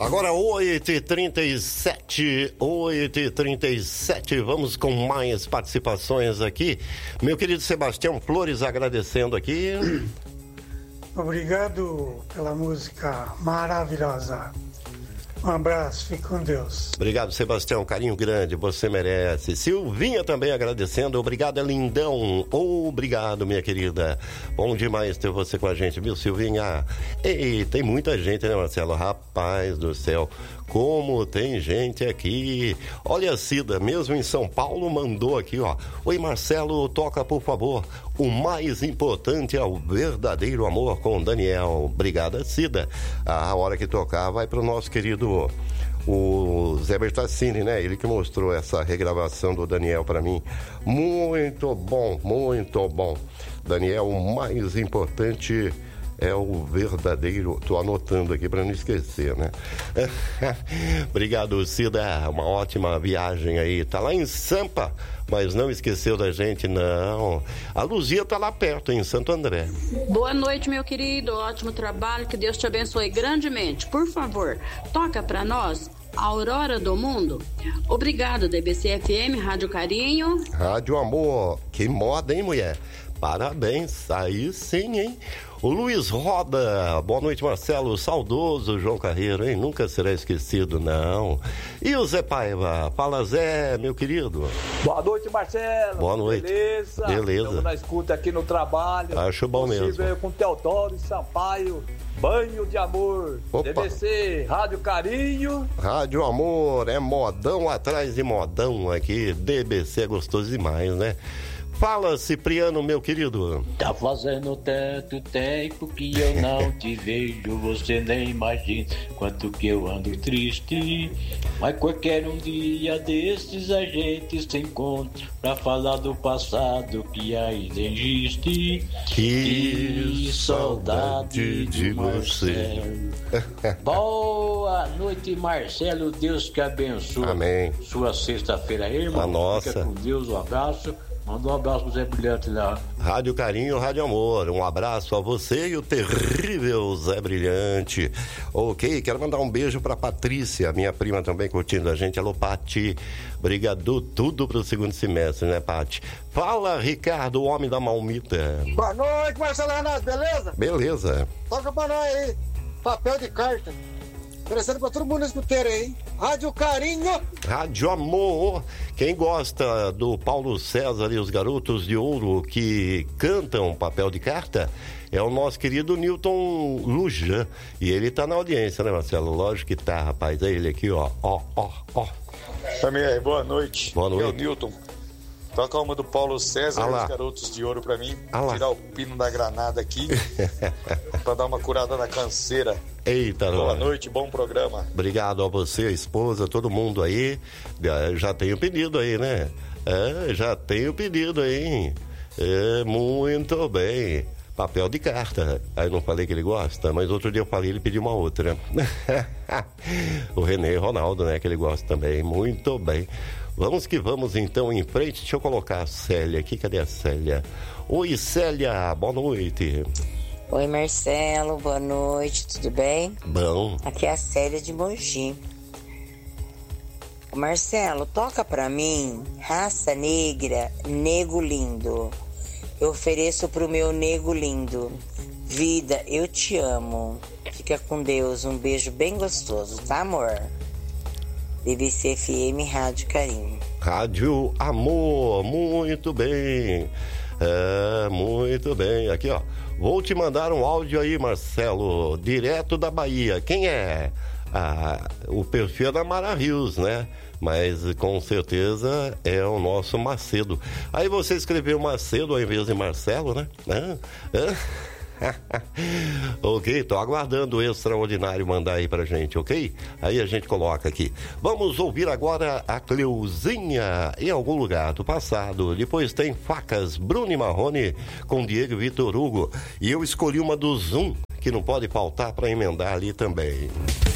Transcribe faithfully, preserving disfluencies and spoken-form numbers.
Agora oito e trinta e sete, oito e trinta e sete, vamos com mais participações aqui. Meu querido Sebastião Flores agradecendo aqui. Obrigado pela música maravilhosa. Um abraço, fique com Deus. Obrigado, Sebastião, carinho grande, você merece. Silvinha também agradecendo, obrigado, é lindão. Obrigado, minha querida. Bom demais ter você com a gente, viu, Silvinha? Ei, tem muita gente, né, Marcelo? Rapaz do céu, como tem gente aqui. Olha a Cida, mesmo em São Paulo, mandou aqui, ó. Oi, Marcelo, toca, por favor. O mais importante é o verdadeiro amor com Daniel. Obrigada, Cida. A hora que tocar vai pro nosso querido o Zé Bertassini, né? Ele que mostrou essa regravação do Daniel para mim. Muito bom, muito bom. Daniel, o mais importante é o verdadeiro. Tô anotando aqui para não esquecer, né? Obrigado, Cida. Uma ótima viagem aí. Tá lá em Sampa, mas não esqueceu da gente, não. A Luzia tá lá perto, em Santo André. Boa noite, meu querido. Ótimo trabalho. Que Deus te abençoe grandemente. Por favor, toca pra nós Aurora do Mundo. Obrigado, D B C F M, Rádio Carinho. Rádio Amor. Que moda, hein, mulher? Parabéns. Aí sim, hein? O Luiz Roda, boa noite, Marcelo, saudoso João Carreiro, hein? Nunca será esquecido, não. E o Zé Paiva, fala Zé, meu querido. Boa noite, Marcelo. Boa noite. Beleza? Beleza. Estamos na escuta aqui no trabalho. Acho bom mesmo. Eu com Teodoro e Sampaio, Banho de Amor. Opa. D B C, Rádio Carinho. Rádio Amor, é modão atrás de modão aqui, D B C é gostoso demais, né? Fala, Cipriano, meu querido. Tá fazendo tanto tempo que eu não te vejo, você nem imagina quanto que eu ando triste. Mas qualquer um dia desses a gente se encontra pra falar do passado que ainda existe. Que, que saudade de você. Boa noite, Marcelo, Deus te abençoe. Amém. Sua sexta-feira aí, irmão. A nossa. Fica com Deus, um abraço. Manda um abraço pro Zé Brilhante lá. Rádio Carinho, Rádio Amor. Um abraço a você e o terrível Zé Brilhante. Ok, quero mandar um beijo pra Patrícia, minha prima também curtindo a gente. Alô, Pati. Obrigado tudo pro segundo semestre, né, Pati? Fala, Ricardo, o homem da Malmita. Boa noite, Marcelo Renato, beleza? Beleza. Toca pra nós aí. Papel de carta. Oferecendo pra todo mundo nesse puteiro aí. Rádio Carinho. Rádio Amor. Quem gosta do Paulo César e os Garotos de Ouro que cantam papel de carta é o nosso querido Newton Lujan. E ele tá na audiência, né, Marcelo? Lógico que tá, rapaz. É ele aqui, ó. Ó, ó, ó. Família, boa noite. Boa noite. Aqui é o Newton. Toca uma do Paulo César e os Garotos de Ouro pra mim. Alá. Tirar o pino da granada aqui. Pra dar uma curada na canseira. Eita, boa nós. noite, bom programa. Obrigado a você, a esposa, todo mundo aí. Já tem o pedido aí, né? É, já tem o pedido aí. É, muito bem. Papel de carta. Aí não falei que ele gosta, mas outro dia eu falei, ele pediu uma outra. O Renê Ronaldo, né? Que ele gosta também. Muito bem. Vamos que vamos então em frente. Deixa eu colocar a Célia aqui. Cadê a Célia? Oi, Célia. Boa noite. Oi, Marcelo. Boa noite. Tudo bem? Bom. Aqui é a Célia de Mogi. Marcelo, toca pra mim Raça Negra, Nego Lindo. Eu ofereço pro meu nego lindo. Vida, eu te amo. Fica com Deus. Um beijo bem gostoso, tá, amor? D B C F M, Rádio Carinho. Rádio Amor, muito bem. É, muito bem. Aqui, ó. Vou te mandar um áudio aí, Marcelo, direto da Bahia. Quem é? Ah, o perfil é da Mara Rios, né? Mas com certeza é o nosso Macedo. Aí você escreveu Macedo ao invés de Marcelo, né? Ah, ah. Ok, tô aguardando o extraordinário mandar aí pra gente, ok? Aí a gente coloca aqui. Vamos ouvir agora a Cleuzinha em algum lugar do passado. Depois tem Facas, Bruno e Marrone com Diego e Vitor Hugo. E eu escolhi uma do Zoom, que não pode faltar pra emendar ali também.